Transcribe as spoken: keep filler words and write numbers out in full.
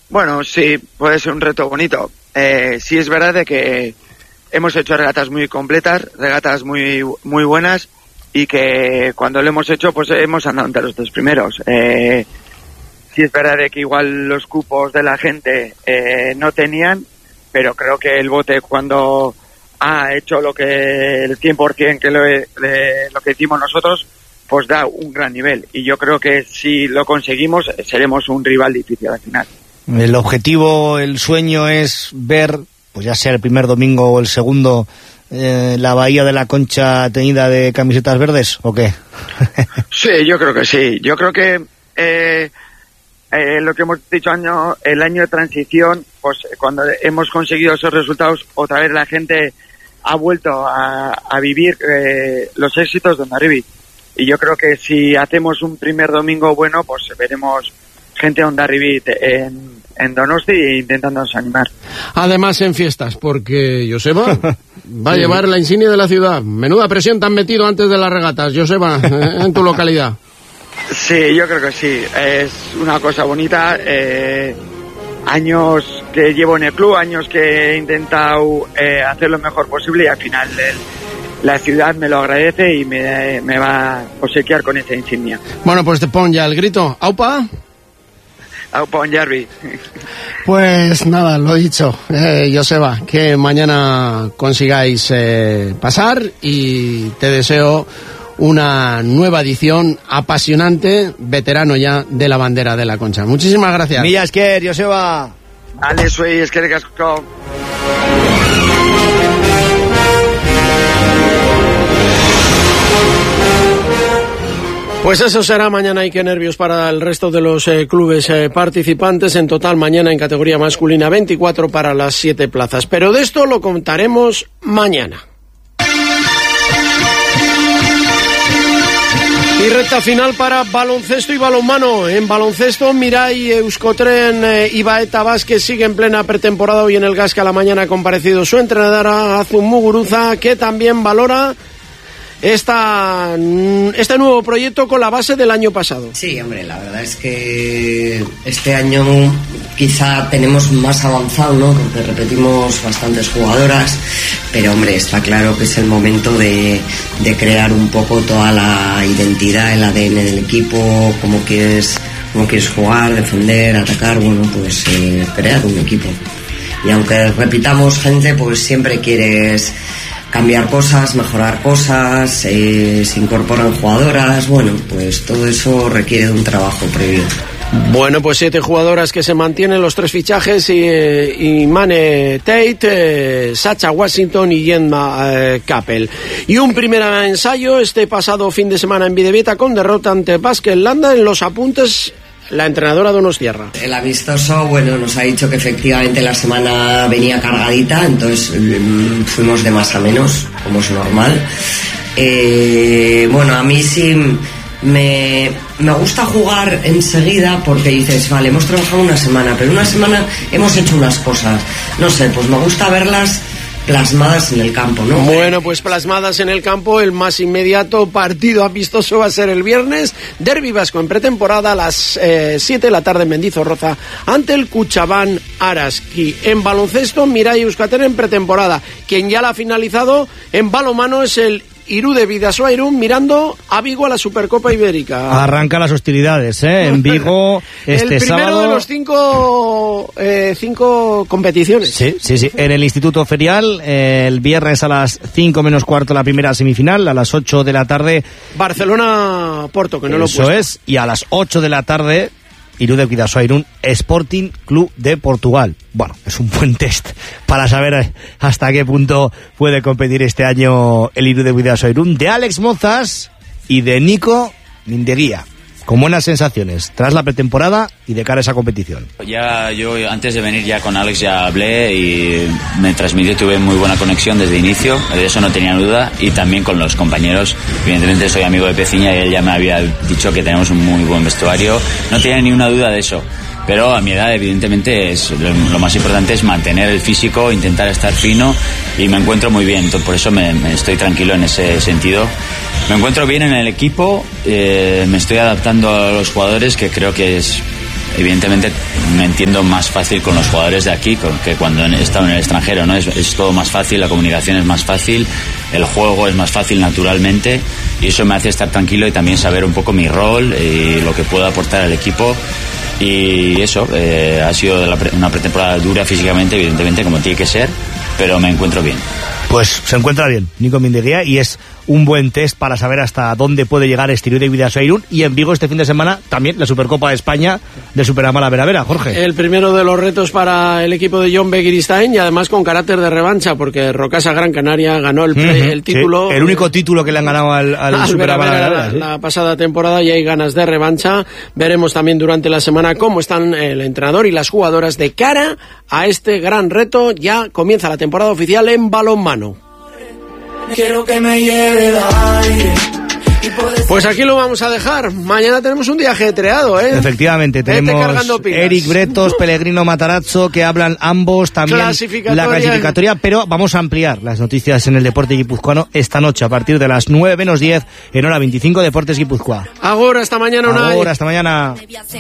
Bueno, sí, puede ser un reto bonito. Eh, sí es verdad de que hemos hecho regatas muy completas, regatas muy muy buenas, y que cuando lo hemos hecho, pues hemos andado entre los dos primeros. Eh, sí es verdad de que igual los cupos de la gente eh, no tenían, pero creo que el bote, cuando ha hecho lo que el cien por ciento que lo, de, lo que hicimos nosotros, pues da un gran nivel. Y yo creo que si lo conseguimos, seremos un rival difícil al final. El objetivo, el sueño es ver, pues ya sea el primer domingo o el segundo, eh, la Bahía de la Concha teñida de camisetas verdes, ¿o qué? Sí, yo creo que sí. Yo creo que eh, eh, lo que hemos dicho, año, el año de transición, pues cuando hemos conseguido esos resultados, otra vez la gente ha vuelto a, a vivir eh, los éxitos de Hondarribia. Y yo creo que si hacemos un primer domingo bueno, pues veremos gente de Hondarribia en, en Donosti intentándonos animar. Además en fiestas, porque Joseba va a sí. llevar la insignia de la ciudad. Menuda presión te han metido antes de las regatas, Joseba, en tu localidad. Sí, yo creo que sí. Es una cosa bonita. Eh, años que llevo en el club, años que he intentado eh, hacer lo mejor posible, y al final el, la ciudad me lo agradece y me, me va a obsequiar con esa insignia. Bueno, pues te pon ya el grito. ¡Aupa! ¡Aupa, Hondarribia! Pues nada, lo dicho, eh, Joseba, que mañana consigáis eh, pasar, y te deseo una nueva edición apasionante, veterano ya de la bandera de la Concha. Muchísimas gracias. Mila esker, Joseba. Ale, soy eskerrik asko. Pues eso será mañana, y qué nervios para el resto de los eh, clubes eh, participantes. En total, mañana en categoría masculina veinticuatro para las siete plazas. Pero de esto lo contaremos mañana. Y recta final para baloncesto y balonmano. En baloncesto, Mirai Euskotren eh, y Baeta Vázquez sigue en plena pretemporada. Hoy en el Gasca a la mañana ha comparecido su entrenadora Azun Muguruza, que también valora Esta, este nuevo proyecto con la base del año pasado. Sí, hombre, la verdad es que este año quizá tenemos más avanzado, ¿no? Porque repetimos bastantes jugadoras, pero hombre, está claro que es el momento de, de crear un poco toda la identidad, el A D N del equipo, cómo quieres, cómo quieres jugar, defender, atacar, bueno, pues eh, crear un equipo. Y aunque repitamos gente, pues siempre quieres cambiar cosas, mejorar cosas, eh, se incorporan jugadoras, bueno, pues todo eso requiere de un trabajo previo. Bueno, pues siete jugadoras que se mantienen, los tres fichajes, y, y Mane Tate, eh, Sacha Washington y Gemma eh, Kappel. Y un primer ensayo este pasado fin de semana en Bidebieta con derrota ante Basket Landa. En los apuntes, la entrenadora donostiarra. El amistoso, bueno, nos ha dicho que efectivamente la semana venía cargadita, entonces mmm, fuimos de más a menos, como es normal. Eh, bueno, a mí sí me, me gusta jugar enseguida, porque dices, vale, hemos trabajado una semana, pero una semana hemos hecho unas cosas. No sé, pues me gusta verlas plasmadas en el campo, ¿no? Bueno, pues plasmadas en el campo. El más inmediato partido amistoso va a ser el viernes, derbi vasco en pretemporada a las eh, siete de la tarde en Mendizorroza ante el Cuchabán Araski. En baloncesto, Mirai Euskotren en pretemporada. Quien ya la ha finalizado en balonmano es el Irude Bidasoa Irún, mirando a Vigo a la Supercopa Ibérica. Arranca las hostilidades, ¿eh? En Vigo este el primero sábado de los cinco, eh, cinco competiciones. Sí, sí, sí. En el Instituto Ferial, eh, el viernes a las cinco menos cuarto la primera semifinal, a las ocho de la tarde Barcelona-Porto, que no lo he puesto. Eso es, y a las ocho de la tarde Irude Bidasoa Irún, Sporting Club de Portugal. Bueno, es un buen test para saber hasta qué punto puede competir este año el Irude Bidasoa Irún, de Alex Mozas y de Nico Mindeguía, con buenas sensaciones tras la pretemporada y de cara a esa competición. Ya yo antes de venir ya con Alex ya hablé y me transmitió, tuve muy buena conexión desde inicio, de eso no tenía duda, y también con los compañeros. Evidentemente soy amigo de Peciña y él ya me había dicho que tenemos un muy buen vestuario, no tenía ni una duda de eso. Pero a mi edad, evidentemente, es lo, lo más importante es mantener el físico, intentar estar fino, y me encuentro muy bien. Por eso me, me estoy tranquilo en ese sentido. Me encuentro bien en el equipo, eh, me estoy adaptando a los jugadores, que creo que es evidentemente me entiendo más fácil con los jugadores de aquí que cuando he estado en el extranjero, ¿no? Es, es todo más fácil, la comunicación es más fácil, el juego es más fácil naturalmente, y eso me hace estar tranquilo y también saber un poco mi rol y lo que puedo aportar al equipo. Y eso, eh, ha sido la pre- una pretemporada dura físicamente, evidentemente, como tiene que ser, pero me encuentro bien. Pues se encuentra bien Nico Mindeguía y es un buen test para saber hasta dónde puede llegar este Irún de Bidasoa Irún. Y en Vigo este fin de semana también la Supercopa de España de Superamala Vera Vera, Jorge. El primero de los retos para el equipo de John Begiristain y además con carácter de revancha, porque Rocasa Gran Canaria ganó el, pre, uh-huh, el título. Sí, el único título que le han ganado al, al, al Superamala Vera Vera. La, ¿Sí? la pasada temporada, y hay ganas de revancha. Veremos también durante la semana cómo están el entrenador y las jugadoras de cara a este gran reto. Ya comienza la temporada oficial en balonmano. Quiero que me lleve el aire. Pues aquí lo vamos a dejar. Mañana tenemos un día ajetreado, ¿eh? Efectivamente, tenemos Eric Bretos, Pellegrino Matarazzo, que hablan ambos, también clasificatoria. la clasificatoria, pero vamos a ampliar las noticias en el deporte guipuzcoano esta noche a partir de las nueve menos diez en hora veinticinco Deportes Guipúzcoa. Ahora, hasta mañana, Unai. Ahora, hasta mañana.